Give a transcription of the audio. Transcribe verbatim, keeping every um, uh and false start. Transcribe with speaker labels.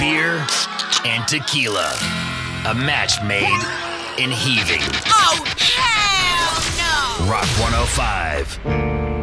Speaker 1: beer and tequila. A match made in heaving.
Speaker 2: Oh, hell no!
Speaker 1: Rock one oh five.